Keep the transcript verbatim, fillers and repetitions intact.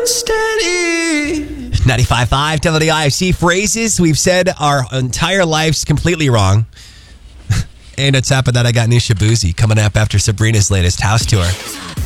unsteady. ninety-five point five W I F C, phrases we've said our entire lives completely wrong. And on top of that, I got new Shabuzi coming up after Sabrina's latest house tour.